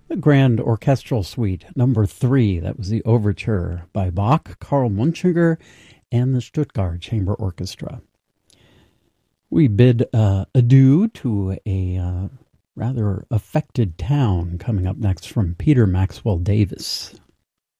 The Grand Orchestral Suite, number 3. That was the overture by Bach, Karl Munchinger, and the Stuttgart Chamber Orchestra. We bid adieu to a rather affected town coming up next from Peter Maxwell Davis.